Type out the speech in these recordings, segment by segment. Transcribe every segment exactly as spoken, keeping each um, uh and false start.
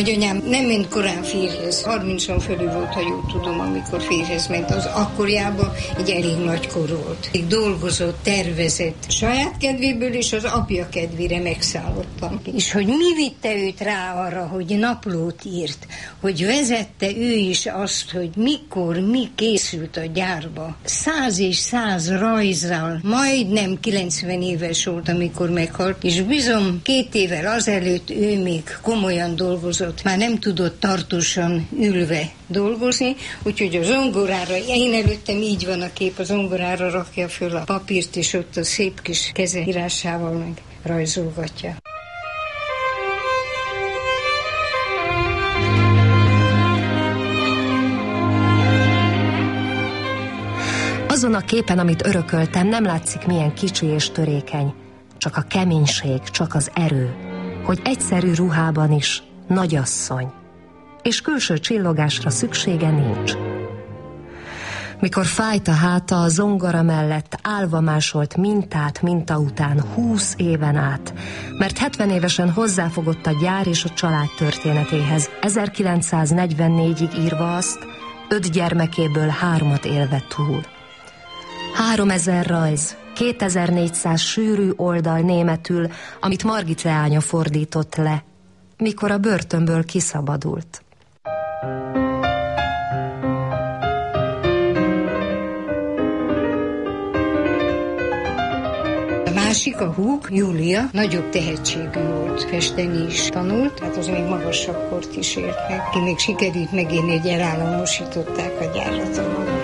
nagyanyám nem ment korán férjhez. harmincon fölül volt, ha jól tudom, amikor férjhez ment. Az akkorjában egy elég nagy kor volt. Még dolgozott, tervezett. Saját kedvéből és az apja kedvére megszállottam. És hogy mi vitte őt rá arra, hogy naplót írt, hogy vezette ő is azt, hogy mikor mi készült a gyárba. Száz és száz rajzzal, majdnem kilencven éves volt, amikor meghalt, és bizony két évvel azelőtt ő még komolyan dolgozott. Már nem tudott tartósan ülve dolgozni, úgyhogy a zongorára, én előttem így van a kép, a zongorára rakja föl a papírt, és ott a szép kis kezeírásával meg rajzolgatja. Azon a képen, amit örököltem, nem látszik, milyen kicsi és törékeny. Csak a keménység, csak az erő, hogy egyszerű ruhában is nagyasszony, és külső csillogásra szüksége nincs. Mikor fájt a háta, a zongora mellett állva másolt mintát minta után húsz éven át, mert hetven évesen hozzáfogott a gyár és a család történetéhez, ezerkilencszáznegyvennégyig írva azt, öt gyermekéből hármat élve túl. Háromezer rajz, kétezer-négyszáz sűrű oldal németül, amit Margit leánya fordított le, mikor a börtönből kiszabadult. A másik, a húg, Júlia, nagyobb tehetségű volt. Festeni is tanult, tehát az még magasabb kort is ért meg. Ki még sikerült megírni, hogy elállamosították a gyárat.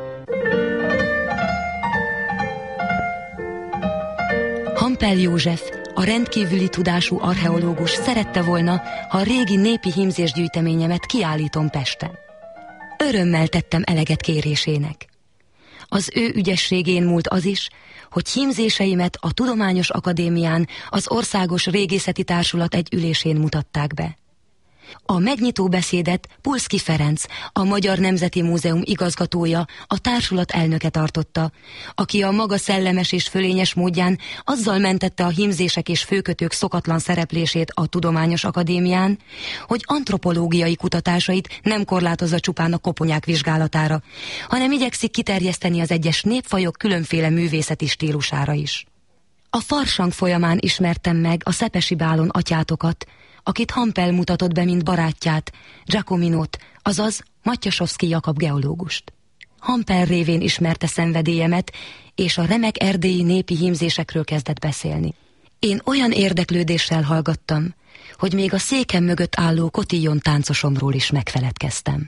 Hampel József, a rendkívüli tudású archeológus szerette volna, ha a régi népi hímzésgyűjteményemet kiállítom Pesten. Örömmel tettem eleget kérésének. Az ő ügyességén múlt az is, hogy hímzéseimet a Tudományos Akadémián, az Országos Régészeti Társulat egy ülésén mutatták be. A megnyitó beszédet Pulszky Ferenc, a Magyar Nemzeti Múzeum igazgatója, a társulat elnöke tartotta, aki a maga szellemes és fölényes módján azzal mentette a hímzések és főkötők szokatlan szereplését a Tudományos Akadémián, hogy antropológiai kutatásait nem korlátozza csupán a koponyák vizsgálatára, hanem igyekszik kiterjeszteni az egyes népfajok különféle művészeti stílusára is. A farsang folyamán ismertem meg a szepesi bálon atyátokat, akit Hampel mutatott be, mint barátját, Giacominót, azaz Matyasovszky Jakab geológust. Hampel révén ismerte szenvedélyemet, és a remek erdélyi népi hímzésekről kezdett beszélni. Én olyan érdeklődéssel hallgattam, hogy még a székem mögött álló kotillon táncosomról is megfeledkeztem.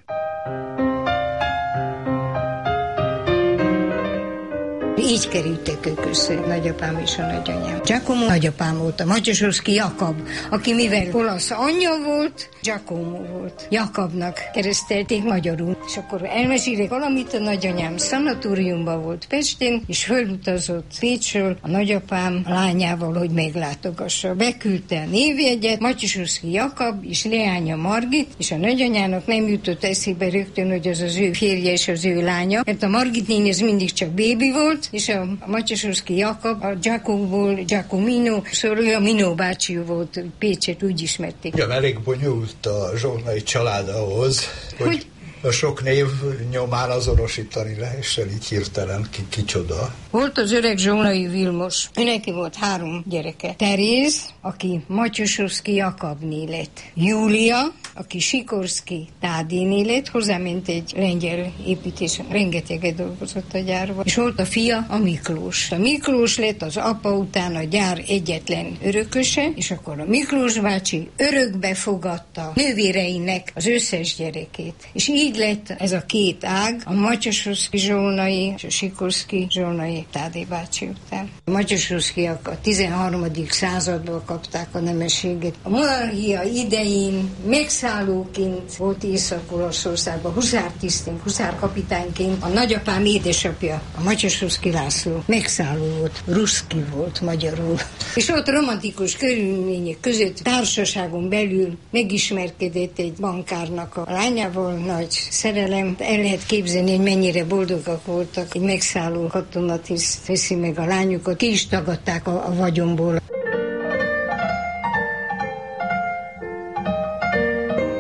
Így kerültek ők össze, nagyapám és a nagyanyám. Giacomo nagyapám volt, a Matyasovszky Jakab, aki mivel olasz anyja volt, Giacomo volt. Jakabnak keresztelték magyarul. És akkor elmesélek valamit, a nagyanyám szanatóriumban volt Pesten, és fölutazott Pécsről a nagyapám a lányával, hogy meglátogassa. Beküldte a névjegyet, Matyasovszky Jakab és leánya Margit, és a nagyanyának nem jutott eszébe rögtön, hogy az az ő férje és az ő lánya, mert a Margit néni ez mindig csak bébi volt, és a Matyasovszky Jakab, a Giacomo, Giacomino, szóval ő a Minó bácsi volt, Pécset úgy ismerték. Igen, elég bonyolult a zsolnai család ahhoz, hogy, hogy a sok név nyomán azonosítani lehessen így hirtelen ki, kicsoda. Volt az öreg zsolnai Vilmos, ő neki volt három gyereke. Teréz, aki Matyasovszky Jakabné lett. Júlia, aki Sikorszky Tádéné lett, hozzáment egy lengyel építésen, rengeteget dolgozott a gyárban. És volt a fia, a Miklós. A Miklós lett az apa után a gyár egyetlen örököse, és akkor a Miklós bácsi örökbe fogadta nővéreinek az összes gyerekét. És így lett ez a két ág, a Matyasovszky zsolnai és a Sikorszky zsolnai Tádé bácsi után. A Matyasovszkyak a tizenharmadik században kapták a nemességet. A monarchia idején megszállóként volt Észak-Olaszországban, huszártisztként, huszárkapitányként. A nagyapám édesapja, a Matyasovszky László megszálló volt, ruszki volt magyarul. És ott romantikus körülmények között társaságon belül megismerkedett egy bankárnak a lányával, nagy szerelem. El lehet képzelni, hogy mennyire boldogak voltak, egy megszálló katonatiszt veszi meg a lányukat, ki is tagadták a, a vagyonból.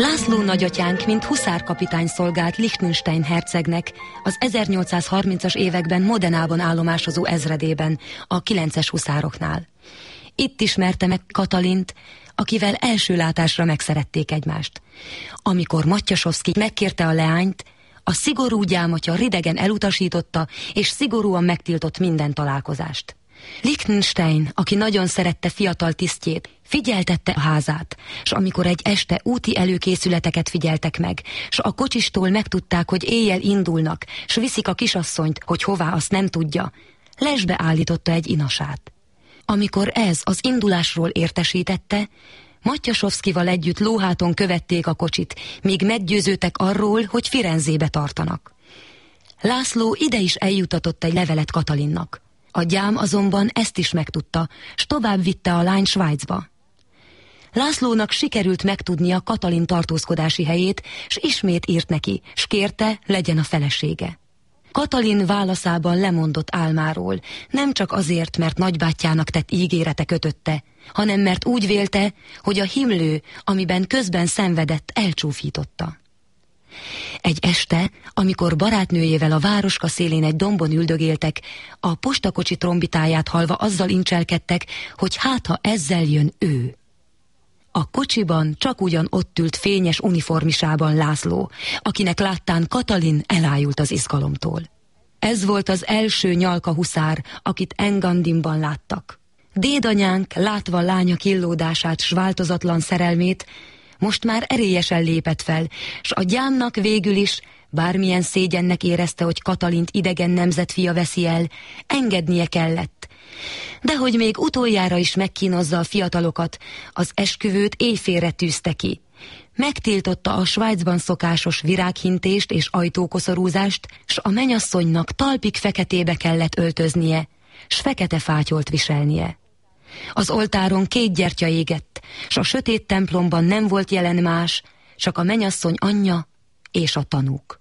László nagyatyánk, mint huszárkapitány szolgált Liechtenstein hercegnek az ezernyolcszázharmincas években Modenában állomásozó ezredében, a kilences huszároknál. Itt ismerte meg Katalint, akivel első látásra megszerették egymást. Amikor Matyasovszky megkérte a leányt, a szigorú gyámatya ridegen elutasította, és szigorúan megtiltott minden találkozást. Liechtenstein, aki nagyon szerette fiatal tisztjét, figyeltette a házát, s amikor egy este úti előkészületeket figyeltek meg, s a kocsistól megtudták, hogy éjjel indulnak, s viszik a kisasszonyt, hogy hová, azt nem tudja, lesbe állította egy inasát. Amikor ez az indulásról értesítette, Matyasovszkyval együtt lóháton követték a kocsit, míg meggyőződtek arról, hogy Firenzébe tartanak. László ide is eljutatott egy levelet Katalinnak. A gyám azonban ezt is megtudta, s tovább vitte a lány Svájcba. Lászlónak sikerült megtudnia Katalin tartózkodási helyét, s ismét írt neki, s kérte, legyen a felesége. Katalin válaszában lemondott álmáról, nem csak azért, mert nagybátyjának tett ígérete kötötte, hanem mert úgy vélte, hogy a himlő, amiben közben szenvedett, elcsúfította. Egy este, amikor barátnőjével a városka szélén egy dombon üldögéltek, a postakocsi trombitáját hallva azzal incselkedtek, hogy hát ha ezzel jön ő. A kocsiban csak ugyan ott ült fényes uniformisában László, akinek láttán Katalin elájult az izgalomtól. Ez volt az első nyalka huszár, akit Engandimban láttak. Dédanyánk, látva lánya killódását s változatlan szerelmét, most már erélyesen lépett fel, s a gyámnak végül is, bármilyen szégyennek érezte, hogy Katalint idegen nemzetfia veszi el, engednie kellett. De hogy még utoljára is megkínozza a fiatalokat, az esküvőt éjfélre tűzte ki. Megtiltotta a Svájcban szokásos virághintést és ajtókoszorúzást, s a menyasszonynak talpig feketébe kellett öltöznie, s fekete fátyolt viselnie. Az oltáron két gyertya égett, s a sötét templomban nem volt jelen más, csak a menyasszony anyja és a tanúk.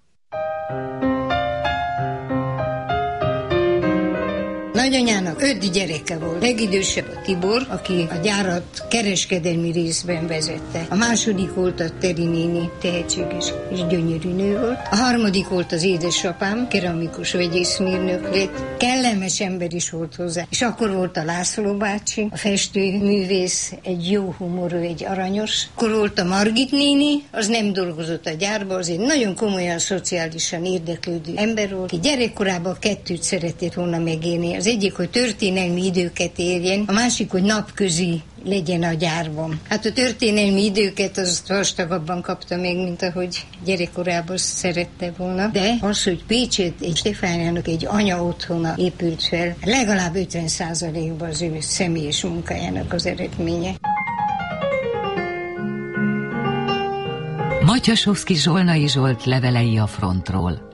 Nagyanyának öt gyereke volt. Legidősebb a Tibor, aki a gyárat kereskedelmi részben vezette. A második volt a Teri néni, tehetséges és gyönyörű nő volt. A harmadik volt az édesapám, keramikus vegyészmérnök lett. Kellemes ember is volt hozzá. És akkor volt a László bácsi, a festőművész, egy jó humorú, egy aranyos. Akkor volt a Margit néni, az nem dolgozott a gyárba, az egy nagyon komolyan szociálisan érdeklődő ember volt, aki gyerekkorában kettőt szeretett volna megélni. Az egyik, hogy történelmi időket érjen, a másik, hogy napközi legyen a gyárban. Hát a történelmi időket azt vastagabban kapta meg, mint ahogy gyerekkorában szerette volna. De az, hogy Pécsett egy Stefániának egy anya otthona épült fel, legalább ötven százalékban az ő személyes munkájának az eredménye. Matyasovszky Zsolnai Zsolt levelei a frontról.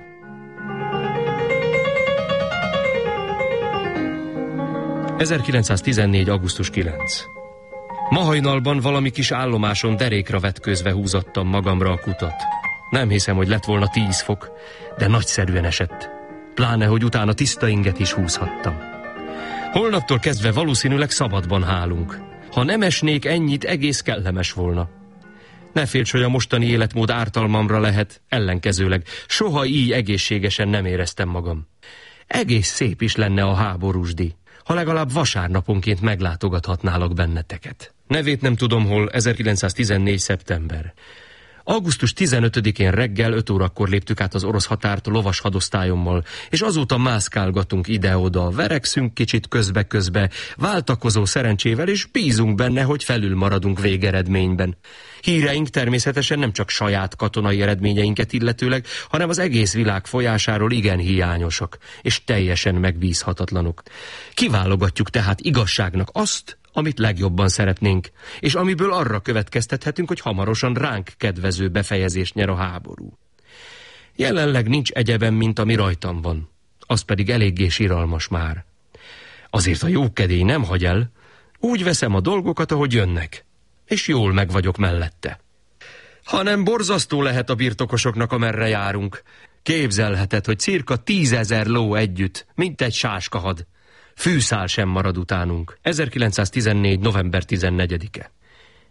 ezerkilencszáztizennégy. augusztus kilencedike. Ma hajnalban valami kis állomáson derékra vetközve húzattam magamra a kutat. Nem hiszem, hogy lett volna tíz fok, de nagyszerűen esett. Pláne, hogy utána tiszta inget is húzhattam. Holnaptól kezdve valószínűleg szabadban hálunk. Ha nem esnék ennyit, egész kellemes volna. Ne félts, hogy a mostani életmód ártalmamra lehet, ellenkezőleg soha így egészségesen nem éreztem magam. Egész szép is lenne a háborúsdi, ha legalább vasárnaponként meglátogathatnálak benneteket. Nevét nem tudom hol, ezerkilencszáztizennégy. szeptember. augusztus tizenötödikén reggel öt órakor léptük át az orosz határt lovas hadosztályommal, és azóta mászkálgatunk ide-oda, verekszünk kicsit közbe-közbe, váltakozó szerencsével, és bízunk benne, hogy felül maradunk végeredményben. Híreink természetesen nem csak saját katonai eredményeinket illetőleg, hanem az egész világ folyásáról igen hiányosak, és teljesen megbízhatatlanok. Kiválogatjuk tehát igazságnak azt, amit legjobban szeretnénk, és amiből arra következtethetünk, hogy hamarosan ránk kedvező befejezést nyer a háború. Jelenleg nincs egyeben, mint ami rajtam van, az pedig eléggé siralmas már. Azért a jókedély nem hagy el, úgy veszem a dolgokat, ahogy jönnek, és jól meg vagyok mellette. Hanem borzasztó lehet a birtokosoknak, amerre járunk. Képzelheted, hogy cirka tízezer ló együtt, mint egy sáskahad. Fűszál sem marad utánunk. ezerkilencszáztizennégy. november tizennegyedike.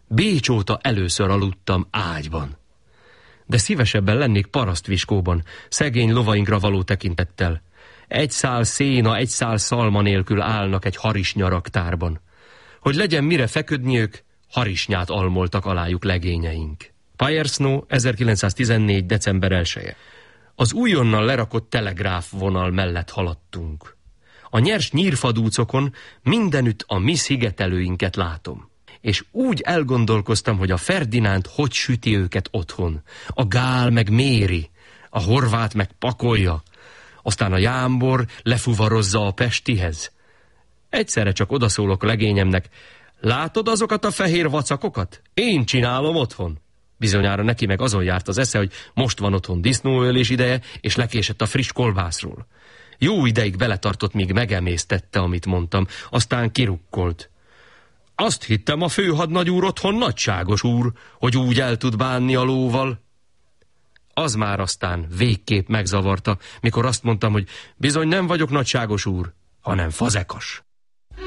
Bécs óta először aludtam ágyban. De szívesebben lennék parasztviskóban, szegény lovainkra való tekintettel. Egy szál széna, egy szál szalma nélkül állnak egy harisnya raktárban. Hogy legyen mire feküdniük, harisnyát almoltak alájuk legényeink. Pajersno, ezerkilencszáztizennégy. december elseje. Az újonnan lerakott telegráf vonal mellett haladtunk. A nyers nyírfadúcokon mindenütt a mi szigetelőinket látom. És úgy elgondolkoztam, hogy a Ferdinánd hogy süti őket otthon. A Gál meg Méri, a Horvát meg pakolja, aztán a Jámbor lefuvarozza a Pestihez. Egyszerre csak odaszólok a legényemnek: látod azokat a fehér vacakokat? Én csinálom otthon. Bizonyára neki meg azon járt az esze, hogy most van otthon disznóölés ideje, és lekésett a friss kolbászról. Jó ideig beletartott, míg megemésztette, amit mondtam, aztán kirukkolt. Azt hittem, a főhadnagy úr otthon nagyságos úr, hogy úgy el tud bánni a lóval. Az már aztán végképp megzavarta, mikor azt mondtam, hogy bizony nem vagyok nagyságos úr, hanem fazekas.